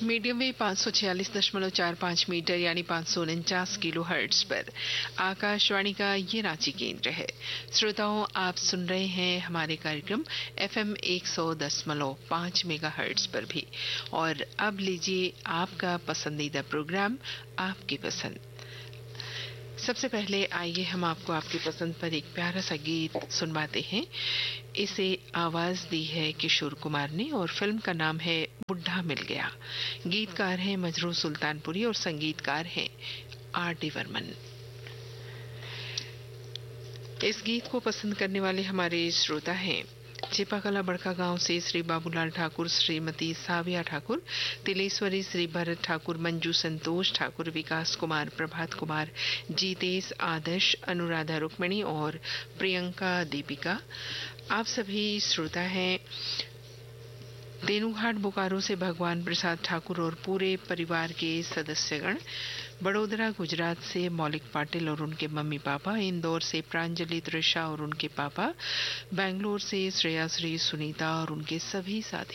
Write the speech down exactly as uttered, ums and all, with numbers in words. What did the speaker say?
Medium wave पाँच सौ छियालीस दशमलव चार पाँच मीटर यानी पाँच सौ उनचास किलो हर्ट्ज पर आकाशवाणी का ये रांची केंद्र है। श्रोताओं, आप सुन रहे हैं हमारे कार्यक्रम एफएम एक सौ दशमलव पाँच मेगा हर्ट्ज पर भी। और अब लीजिए आपका पसंदीदा प्रोग्राम आपकी पसंद। सबसे पहले आइए हम आपको आपकी पसंद पर एक प्यारा सा गीत सुनवाते हैं। इसे आवाज दी है किशोर कुमार ने और फिल्म का नाम है बुढ़ा मिल गया। गीतकार हैं मजरू सुल्तानपुरी और संगीतकार हैं आर डी बर्मन। इस गीत को पसंद करने वाले हमारे श्रोता हैं चिपाकला बड़का गांव से श्री बाबूलाल ठाकुर, श्रीमती साविया ठाकुर, तिलेश्वरी, श्री भरत ठाकुर, मंजू संतोष ठाकुर, विकास कुमार, प्रभात कुमार, जीतेश, आदर्श, अनुराधा रुक्मणी और प्रियंका दीपिका। आप सभी श्रोता हैं देनुघाट बोकारो से भगवान प्रसाद ठाकुर और पूरे परिवार के सदस्यगण, बड़ोदरा गुजरात से मौलिक पाटिल और उनके मम्मी पापा, इंदौर से प्रांजलि त्रिषा और उनके पापा, बेंगलोर से श्रेया, श्री सुनीता और उनके सभी साथी